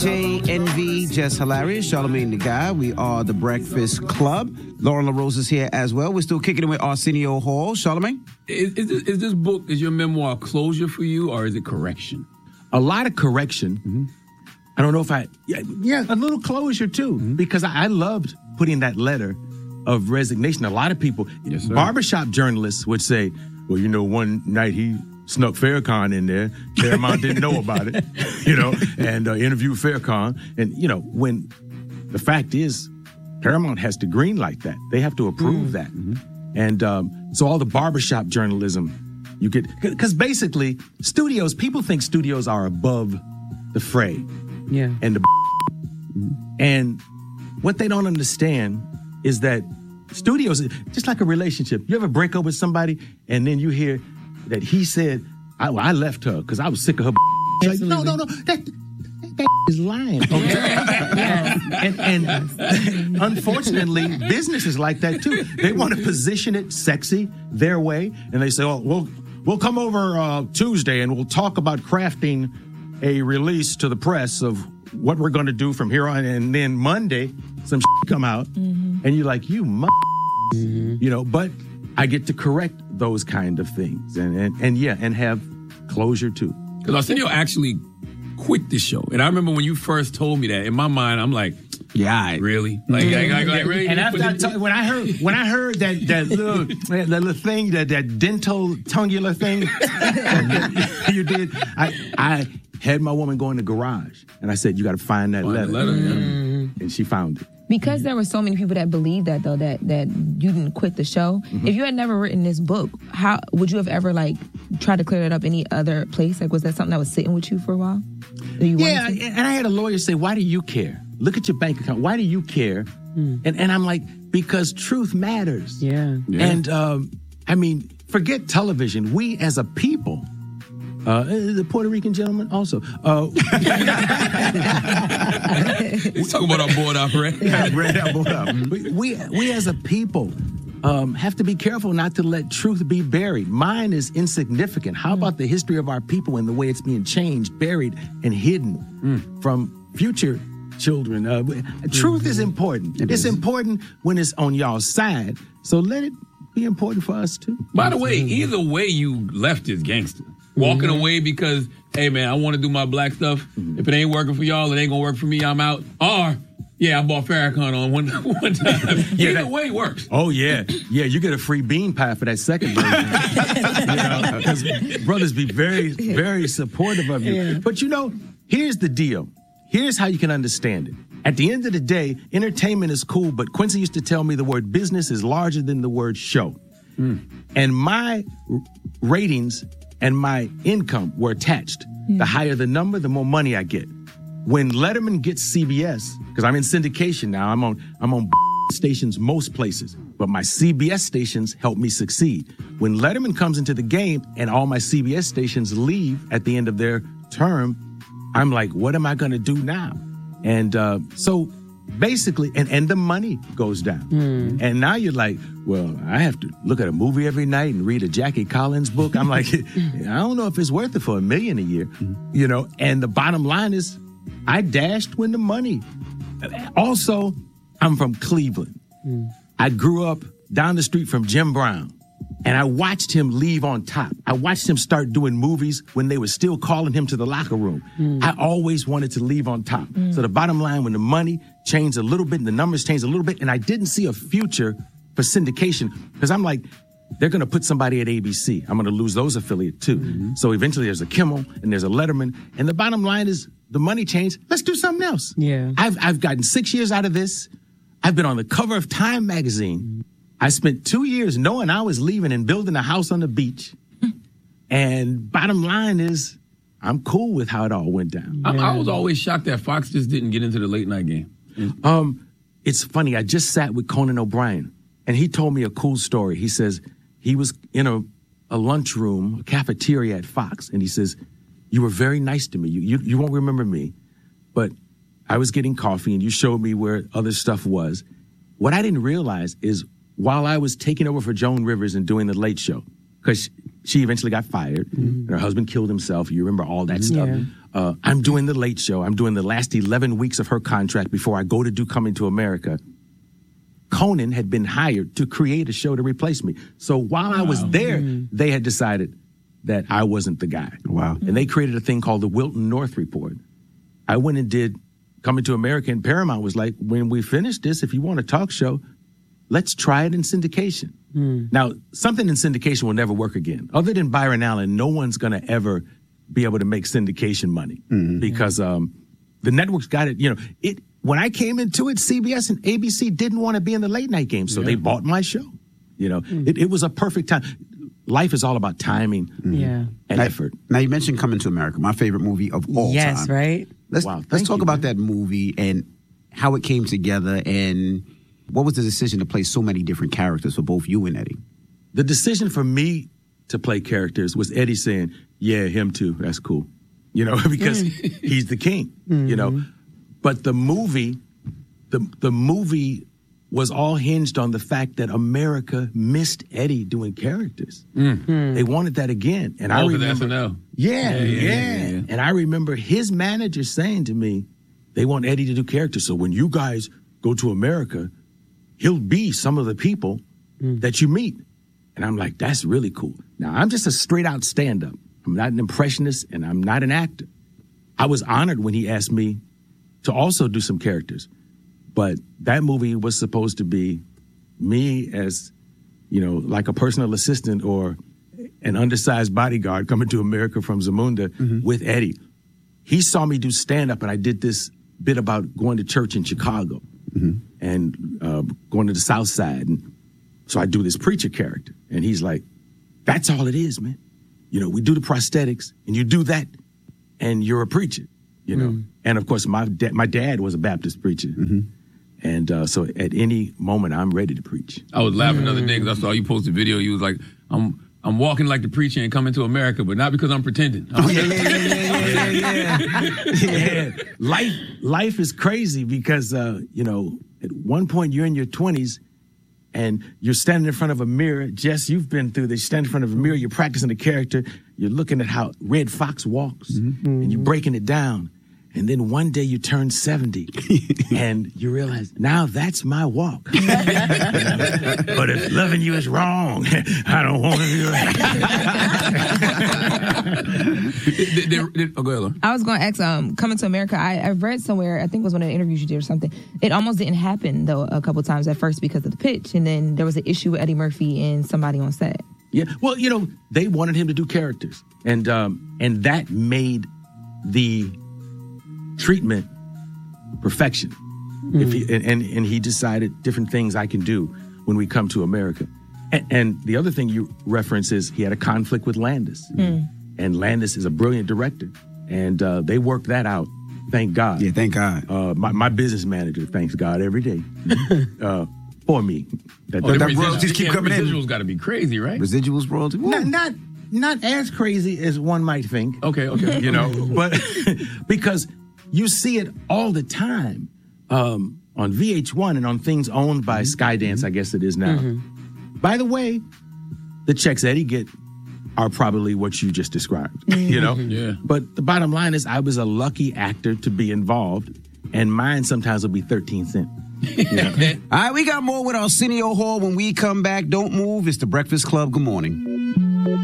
DJ Envy, Just Hilarious, Charlamagne the Guy. We are the Breakfast Club. Lauren LaRose is here as well. We're still kicking it with Arsenio Hall. Charlamagne? Is this book, is your memoir closure for you, or is it correction? A lot of correction. Mm-hmm. I don't know if a little closure too, because I loved putting that letter of resignation. A lot of people, barbershop journalists would say, well, you know, one night he snuck Farrakhan in there. Paramount didn't know about it, and interviewed Farrakhan. And, when the fact is, Paramount has to green light that. They have to approve that. Mm-hmm. And so all the barbershop journalism you get, because basically studios, people think studios are above the fray. Yeah. And and what they don't understand is that studios, just like a relationship, you ever break up with somebody and then you hear that he said, I left her because I was sick of her. Like, no, that is lying. Okay? And unfortunately, business is like that too. They want to position it sexy their way, and they say, "Oh, we'll come over Tuesday and we'll talk about crafting a release to the press of what we're going to do from here on." And then Monday, some come out, and you're like, But I get to correct those kind of things, and have closure too. Because Arsenio actually quit the show, and I remember when you first told me that. In my mind, I'm like, "Yeah, really?" Like really? And after when I heard that little thing, that dental tongular thing that you did, I had my woman go in the garage, and I said, "You got to find that letter." And she found it. Because there were so many people that believed that, though, that you didn't quit the show. Mm-hmm. If you had never written this book, how would you have ever tried to clear it up any other place? Was that something that was sitting with you for a while? And I had a lawyer say, "Why do you care? Look at your bank account. Why do you care?" And I'm like, because truth matters. Yeah. And forget television. We as a people. The Puerto Rican gentleman also. He's talking about our board up, right? We as a people have to be careful not to let truth be buried. Mine is insignificant. How about the history of our people and the way it's being changed, buried, and hidden from future children? Truth is important. It's important when it's on y'all's side. So let it be important for us too. By the way, either way you left is gangster. Walking away because, hey, man, I want to do my black stuff. If it ain't working for y'all, it ain't going to work for me. I'm out. Or, I bought Farrakhan on one time. Either way works. Oh, yeah. Yeah, you get a free bean pie for that second version. Because brothers be very, very supportive of you. Yeah. But, here's the deal. Here's how you can understand it. At the end of the day, entertainment is cool, but Quincy used to tell me the word business is larger than the word show. And my ratings and my income were attached. The higher the number, the more money I get. When Letterman gets CBS, because I'm in syndication now, I'm on stations most places, but my CBS stations help me succeed. When Letterman comes into the game and all my CBS stations leave at the end of their term, I'm like, what am I going to do now? And so basically, and the money goes down. And now you're like, well, I have to look at a movie every night and read a Jackie Collins book. I'm like, I don't know if it's worth it for $1 million a year, and the bottom line is I dashed when the money. Also, I'm from Cleveland. I grew up down the street from Jim Brown. And I watched him leave on top. I watched him start doing movies when they were still calling him to the locker room. I always wanted to leave on top. So the bottom line, when the money changed a little bit and the numbers changed a little bit, and I didn't see a future for syndication, because I'm like, they're going to put somebody at ABC. I'm going to lose those affiliates too. So eventually there's a Kimmel and there's a Letterman. And the bottom line is the money changed. Let's do something else. Yeah. I've gotten 6 years out of this. I've been on the cover of Time magazine. I spent 2 years knowing I was leaving and building a house on the beach. And bottom line is, I'm cool with how it all went down. I was always shocked that Fox just didn't get into the late night game. It's funny. I just sat with Conan O'Brien, and he told me a cool story. He says he was in a lunchroom, a cafeteria at Fox, and he says, you were very nice to me. You won't remember me, but I was getting coffee, and you showed me where other stuff was. What I didn't realize is while I was taking over for Joan Rivers and doing the Late Show, because she eventually got fired, and her husband killed himself. You remember all that stuff. I'm doing The Late Show. I'm doing the last 11 weeks of her contract before I go to do Coming to America. Conan had been hired to create a show to replace me. So while I was there, they had decided that I wasn't the guy. Wow. And they created a thing called the Wilton North Report. I went and did Coming to America, and Paramount was like, when we finish this, if you want a talk show, let's try it in syndication. Now, something in syndication will never work again. Other than Byron Allen, no one's going to ever be able to make syndication money because the networks got it. You know, when I came into it, CBS and ABC didn't want to be in the late night game, so they bought my show. You know, it was a perfect time. Life is all about timing and effort. Now, you mentioned Coming to America, my favorite movie of all time. Yes, right? Let's talk about that movie and how it came together, and what was the decision to play so many different characters for both you and Eddie? The decision for me to play characters was Eddie saying, yeah, him too, that's cool. You know, because he's the king, you know. But the movie, the movie was all hinged on the fact that America missed Eddie doing characters. They wanted that again. And I remember, SNL. Yeah. And I remember his manager saying to me, they want Eddie to do characters. So when you guys go to America, he'll be some of the people that you meet. And I'm like, that's really cool. Now, I'm just a straight out stand-up. I'm not an impressionist and I'm not an actor. I was honored when he asked me to also do some characters. But that movie was supposed to be me as, you know, like a personal assistant or an undersized bodyguard coming to America from Zamunda with Eddie. He saw me do stand-up, and I did this bit about going to church in Chicago and going to the South Side. And so I do this preacher character, and he's like, that's all it is, man. You know, we do the prosthetics, and you do that, and you're a preacher, you know. And, of course, my dad was a Baptist preacher. And so at any moment, I'm ready to preach. I was laughing the other day because I saw you post a video. You was like, I'm walking like the preacher and coming to America, but not because I'm pretending. Life is crazy because, you know, at one point you're in your 20s and you're standing in front of a mirror. Jess, you've been through this. You stand in front of a mirror, you're practicing a character, you're looking at how Red Fox walks, and you're breaking it down. And then one day you turn 70 and you realize, now that's my walk. But if loving you is wrong, I don't want to do it. Go ahead, Lauren. I was going to ask, Coming to America, I read somewhere, I think it was one of the interviews you did or something, it almost didn't happen, though, a couple times at first because of the pitch, and then there was an issue with Eddie Murphy and somebody on set. Yeah, well, you know, they wanted him to do characters, and that made the treatment perfection. If he, and he decided different things I can do when we come to America. And the other thing you reference is he had a conflict with Landis. And Landis is a brilliant director. And they worked that out. Thank God. Yeah, thank God. My business manager thanks God every day for me. That royalties keep coming in. Residuals got to be crazy, right? Residuals royalty. Not as crazy as one might think. Okay. You know, but because you see it all the time on VH1 and on things owned by Skydance, I guess it is now. By the way, the checks Eddie get are probably what you just described, you know? Yeah. But the bottom line is I was a lucky actor to be involved, and mine sometimes will be 13 cents. All right, we got more with Arsenio Hall when we come back. Don't move. It's The Breakfast Club. Good morning.